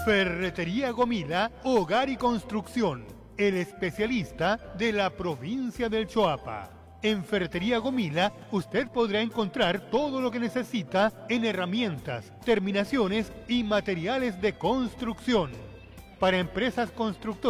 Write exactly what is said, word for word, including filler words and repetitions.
Ferretería Gomila, Hogar y Construcción, el especialista de la provincia del Choapa. En Ferretería Gomila usted podrá encontrar todo lo que necesita en herramientas, terminaciones y materiales de construcción. Para empresas constructoras